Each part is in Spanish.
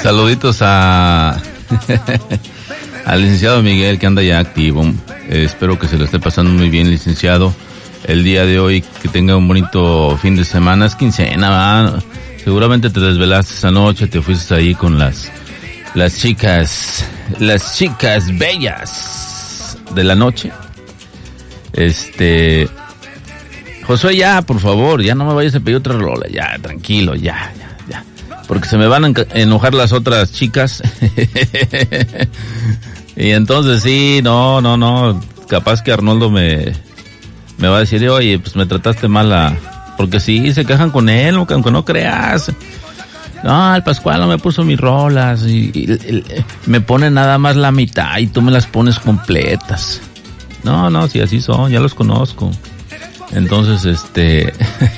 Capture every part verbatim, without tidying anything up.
Saluditos a al licenciado Miguel, que anda ya activo. Eh, espero que se lo esté pasando muy bien, licenciado, el día de hoy, que tenga un bonito fin de semana. Es quincena, ¿verdad? Seguramente te desvelaste esa noche, te fuiste ahí con las las chicas, las chicas bellas de la noche. Este, Josué, ya, por favor, ya no me vayas a pedir otra rola, ya, tranquilo, ya, ya, ya, porque se me van a enojar las otras chicas. Y entonces sí, no, no, no, capaz que Arnoldo me, me va a decir, oye, pues me trataste mal a... Porque sí, se quejan con él, aunque no creas. No, el Pascual no me puso mis rolas y, y, y me pone nada más la mitad y tú me las pones completas. No, no, sí, así son, ya los conozco. Entonces, este...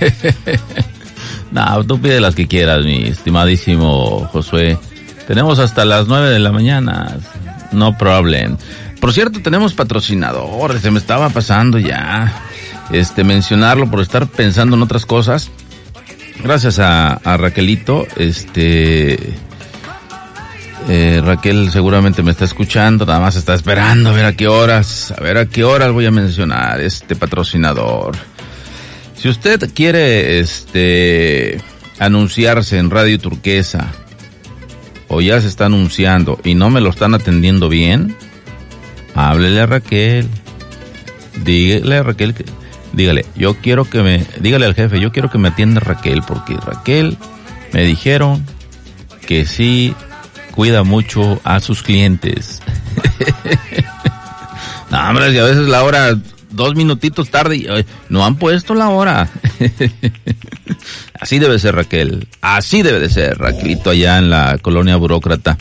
no, tú pide las que quieras, mi estimadísimo Josué. Tenemos hasta las nueve de la mañana. No problem. Por cierto, tenemos patrocinadores, se me estaba pasando ya este mencionarlo por estar pensando en otras cosas. Gracias a, a Raquelito, este eh, Raquel seguramente me está escuchando, nada más está esperando a ver a qué horas, a ver a qué horas voy a mencionar este patrocinador. Si usted quiere este anunciarse en Radio Turquesa, o ya se está anunciando y no me lo están atendiendo bien, háblele a Raquel, dígale a Raquel que Dígale, yo quiero que me, dígale al jefe, yo quiero que me atienda Raquel, porque Raquel me dijeron que sí cuida mucho a sus clientes. No, hombre, si a veces la hora, dos minutitos tarde, y, ay, no han puesto la hora. Así debe ser Raquel, así debe de ser Raquelito allá en la colonia burócrata.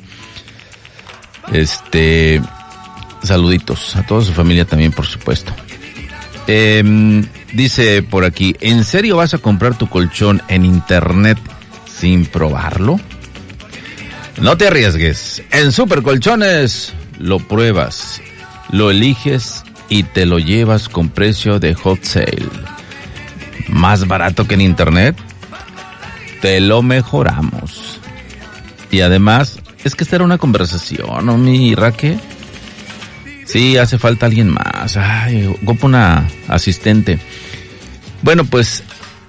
Este, saluditos a toda su familia también, por supuesto. Eh, dice por aquí, ¿en serio vas a comprar tu colchón en internet sin probarlo? No te arriesgues. En Super Colchones lo pruebas, lo eliges y te lo llevas con precio de hot sale. ¿Más barato que en internet? Te lo mejoramos. Y además, es que esta era una conversación, ¿no, mi Raque? Sí, hace falta alguien más. Ay, ocupo una asistente. Bueno, pues,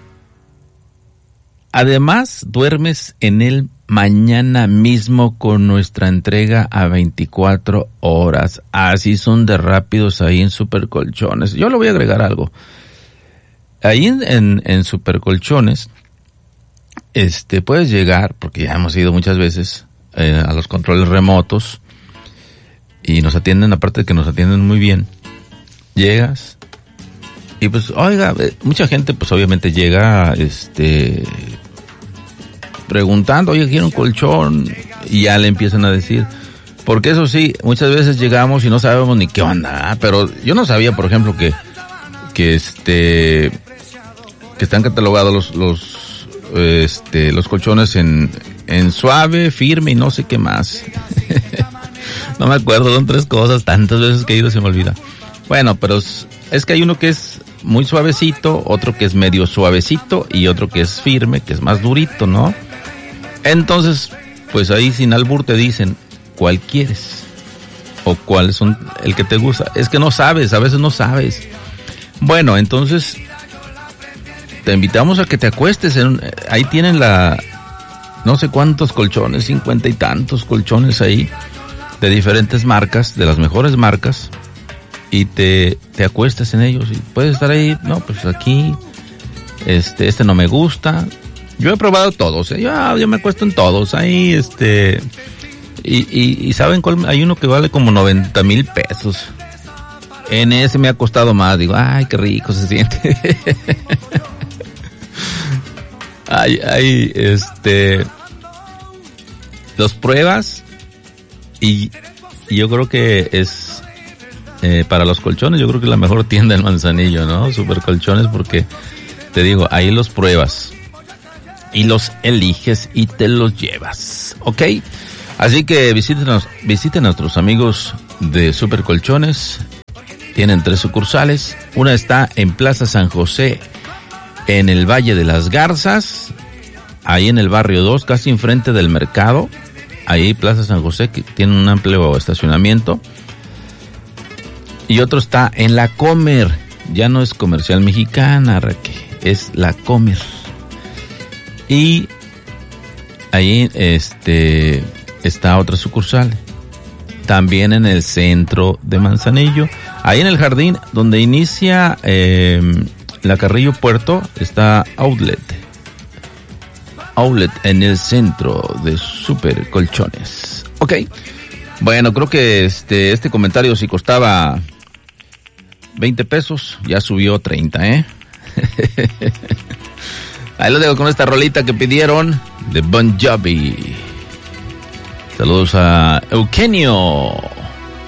además duermes en él mañana mismo con nuestra entrega a veinticuatro horas. Así son de rápidos ahí en Super Colchones. Yo le voy a agregar algo. Ahí en, en, en Super Colchones, este, puedes llegar, porque ya hemos ido muchas veces eh, a los controles remotos. Y nos atienden, aparte de que nos atienden muy bien, llegas y pues, oiga, mucha gente pues obviamente llega, este, preguntando, oye, quiero un colchón, y ya le empiezan a decir, porque eso sí, muchas veces llegamos y no sabemos ni qué onda, pero yo no sabía, por ejemplo, que, que este, que están catalogados los, los, este, los colchones en, en suave, firme y no sé qué más. No me acuerdo, son tres cosas, tantas veces que he ido se me olvida. Bueno, pero es, es que hay uno que es muy suavecito, otro que es medio suavecito y otro que es firme, que es más durito, ¿no? Entonces, pues ahí sin albur te dicen, ¿cuál quieres? O cuál son el que te gusta. Es que no sabes, a veces no sabes. Bueno, entonces, te invitamos a que te acuestes. En, ahí tienen la, no sé cuántos colchones, cincuenta y tantos colchones ahí, de diferentes marcas, de las mejores marcas, y te, te acuestas en ellos y puedes estar ahí, no, pues aquí, este, este no me gusta. Yo he probado todos, ¿eh? yo, yo me acuesto en todos, ahí, este, y, y, y ¿saben cuál? Hay uno que vale como noventa mil pesos. En ese me ha costado más, digo, ay, qué rico se siente. Ay, ay, este, los pruebas. Y, y yo creo que es, eh, para los colchones, yo creo que es la mejor tienda en Manzanillo, ¿no? Super Colchones, porque te digo, ahí los pruebas y los eliges y te los llevas, ¿ok? Así que visítenos, visiten a nuestros amigos de Super Colchones. Tienen tres sucursales. Una está en Plaza San José, en el Valle de las Garzas, ahí en el barrio dos, casi enfrente del mercado. ahí Plaza San José, que tiene un amplio estacionamiento. Y otro está en La Comer, ya no es Comercial Mexicana, Raquel, es La Comer. Y ahí este, está otra sucursal, también en el centro de Manzanillo. Ahí en el jardín donde inicia eh, la Carrillo Puerto está Outlet. Outlet en el centro de Super Colchones. Ok. Bueno, creo que este, este comentario si costaba veinte pesos, ya subió treinta, ¿eh? Ahí lo dejo con esta rolita que pidieron de Bon Jovi. Saludos a Eugenio.